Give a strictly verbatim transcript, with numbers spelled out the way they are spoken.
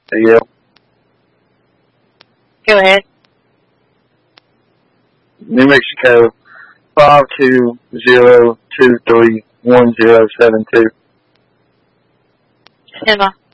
Yeah. Go ahead. New Mexico, five two zero two three one zero seven two. Emma.